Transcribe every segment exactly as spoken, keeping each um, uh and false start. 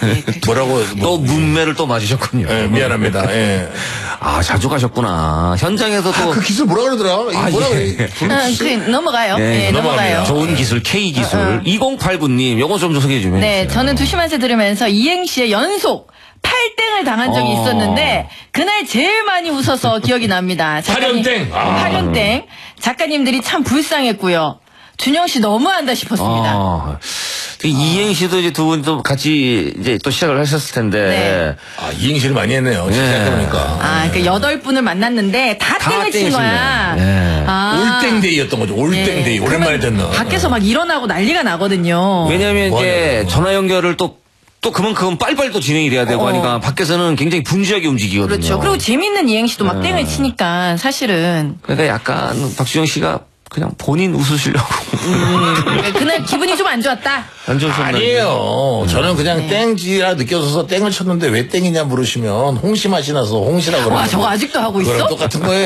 예, 뭐라고 또 문매를 또 맞으셨군요. 예, 미안합니다. 예. 아, 자주 가셨구나. 현장에서도 아, 그 기술 뭐라 그러더라? 이거 아, 뭐라 예. 그래? 아, 그 넘어가요. 네, 예, 넘어가요. 좋은 기술, K 기술. 어, 어. 이공팔구 님, 요거 좀 소개 좀 해주세요. 네, 저는 두시만세 들으면서 이행시의 연속 팔 땡을 당한 적이 어. 있었는데 그날 제일 많이 웃어서 기억이 납니다. 작가님- 팔연땡. 아. 팔연땡. 작가님들이 참 불쌍했고요. 준영 씨 너무한다 싶었습니다. 아, 그 이행시도 이제 두 분도 같이 이제 또 시작을 하셨을 텐데. 네. 아, 이행시를 많이 했네요. 네. 생각해보니까. 아, 그 여덟 분을 만났는데 다 다 땡을 친 땡을 거야. 치네. 네. 아. 올땡데이였던 거죠. 올땡데이. 예. 오랜만에 그러면 듣는. 밖에서 막 일어나고 난리가 나거든요. 왜냐면 뭐 이제 하냐고. 전화 연결을 또, 또 그만큼 빨리빨리 또 진행이 돼야 되고 어. 하니까 밖에서는 굉장히 분주하게 움직이거든요. 그렇죠. 그리고 재밌는 이행시도 막 땡을 치니까 사실은 그러니까 약간 박주영 씨가 그냥 본인 웃으시려고. 음, 그날 기분이 좀 안 좋았다. 안 좋으셨나요? 아니에요. 저는 그냥 네. 땡지라 느껴져서 땡을 쳤는데 왜 땡이냐 물으시면 홍시 맛이 나서 홍시라고 그러고. 와, 저거 아직도 하고 그거랑 있어? 똑같은 거예요.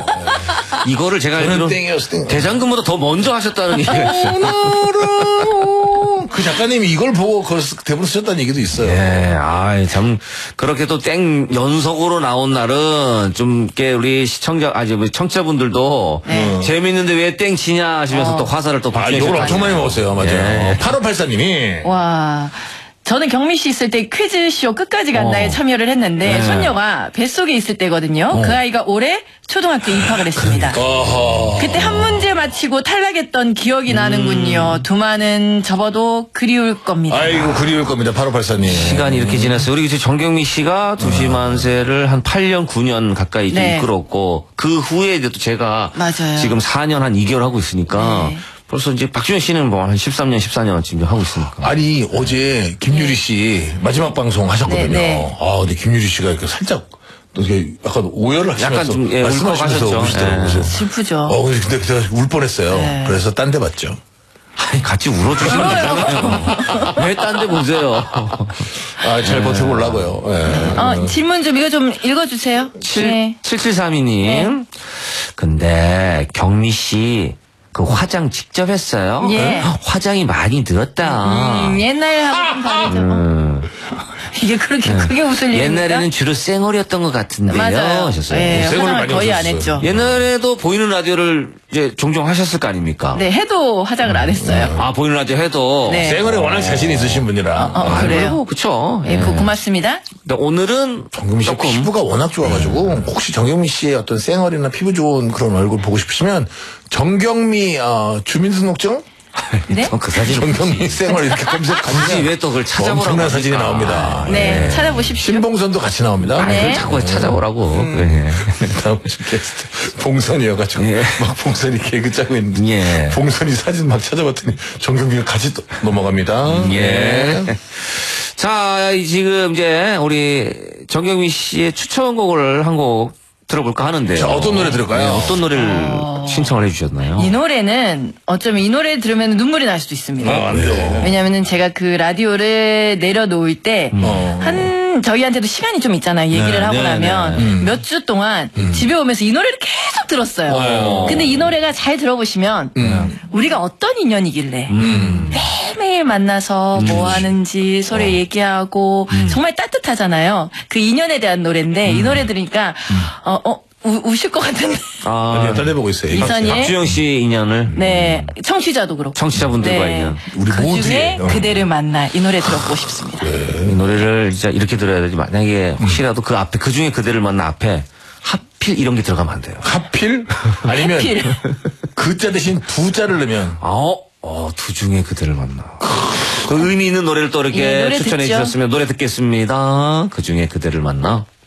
이거를 제가 저는 알기로는 땡이었어, 땡. 대장금보다 더 먼저 하셨다는 얘기가 있어요. 오늘은 그 작가님이 이걸 보고 그걸 쓰- 대본 쓰셨다는 얘기도 있어요. 예, 아, 참 그렇게 또 땡 연속으로 나온 날은 좀 이렇게 우리 시청자 아니 우리 청취자분들도 네. 재밌는데 왜 땡 치냐 하시면서 어. 또 화살을 또 아, 박주영 이걸 씨가 엄청 많이 먹었어요. 맞아요. 예. 팔오팔사님이 와. 저는 경미 씨 있을 때 퀴즈쇼 끝까지 간다에 어. 참여를 했는데 네. 손녀가 뱃속에 있을 때거든요. 어. 그 아이가 올해 초등학교 입학을 했습니다. 어허. 그때 한 문제 맞히고 탈락했던 기억이 나는군요. 두만은 접어도 그리울 겁니다. 아이고 그리울 겁니다. 팔오팔사님. 시간이 이렇게 지났어요. 우리 이제 정경미 씨가 두시만세를 한 팔 년, 구 년 가까이 좀 네. 이끌었고 그 후에 이제 또 제가 맞아요. 지금 사 년 한 이 개월 하고 있으니까 네. 벌써 이제 박주영 씨는 뭐 한 십삼 년, 십사 년 지금 하고 있으니까. 아니 어제 김유리 씨 마지막 방송 하셨거든요. 네, 네. 아 근데 김유리 씨가 이렇게 살짝 또 이렇게 약간 오열을 하시면서 약간 좀, 예, 말씀하시면서 울컥하셨죠. 우시더라고요. 예. 그래서 슬프죠. 어 근데 제가 울 뻔했어요. 네. 그래서 딴 데 봤죠. 아니, 같이 울어주시면 되잖아요. 왜 딴 데 보세요. 아 잘 버텨보려고요. 예. 어, 질문 좀 이거 좀 읽어주세요. 네. 칠칠삼이 님. 근데 경미 씨 그 화장 직접 했어요? 예. 화장이 많이 늘었다. 음, 옛날하고 좀 다르죠. 음. 이게 그렇게 크게 웃을 일입니까? 옛날에는 주로 쌩얼이었던 것 같은데요. 맞아요. 하셨어요. 예, 쌩얼을 화장을 많이 거의 안 하셨어요. 했죠. 옛날에도 보이는 라디오를 이제 종종 하셨을 거 아닙니까? 네, 해도 화장을 안 했어요. 아, 보이는 라디오 해도. 네. 생활에 워낙 자신 있으신 분이라. 어, 그래요? 아이고, 그쵸. 예, 그 고맙습니다. 근데 오늘은 정경민 씨 조금 피부가 워낙 좋아가지고 혹시 정경민 씨의 어떤 쌩얼이나 피부 좋은 그런 얼굴 보고 싶으시면 정경미 어, 주민등록증? 네? 또 그 사진 정경미 쌩얼 이렇게 굳이 검색하면 왜 또 그걸 찾아보라고 엄청난 사진이 합니까? 나옵니다. 네, 찾아보십시오. 신봉선도 같이 나옵니다. 네. 그걸 자꾸 찾아보라고. 음. 다음 주 게스트 봉선이어가지고 예. 막 봉선이 개그 짜고 있는데 예. 봉선이 사진 막 찾아봤더니 정경미가 같이 또 넘어갑니다. 예. 네. 자, 지금 이제 우리 정경미 씨의 추천곡을 한 곡 들어볼까 하는데요. 자, 어떤 노래 들을까요? 네, 어떤 노래를 신청을 해주셨나요? 이 노래는 어쩌면 이 노래 들으면 눈물이 날 수도 있습니다. 아, 안 돼요. 왜냐면은 제가 그 라디오를 내려놓을 때, 어. 한, 저희한테도 시간이 좀 있잖아요. 얘기를 네, 하고 네, 나면. 네. 음. 몇 주 동안 집에 오면서 이 노래를 계속 들었어요. 어. 근데 이 노래가 잘 들어보시면, 음. 우리가 어떤 인연이길래, 음. 매일매일 만나서 뭐 하는지 서로 얘기하고, 정말 따뜻하잖아요. 그 인연에 대한 노래인데, 이 노래 들으니까, 어, 어, 우, 우실 것 같은데. 아, 아니요, 딴데 보고 있어요. 이선희의 박주영 씨 인연을 네, 청취자도 그렇고. 청취자분들과 인연. 우리 그 모두의, 중에 어. 그대를 만나 이 노래 들어보고 싶습니다. 이 노래를 진짜 이렇게 들어야 되지. 만약에 혹시라도 그 앞에 그 중에 그대를 만나 앞에 하필 이런 게 들어가면 안 돼요. 하필? 아니면 하필. 그자 대신 부자를 넣으면 아, 어, 어, 두 중에 그대를 만나. 그 의미 있는 노래를 또 이렇게 예, 노래 추천해 듣죠. 주셨으면 노래 듣겠습니다. 그 중에 그대를 만나.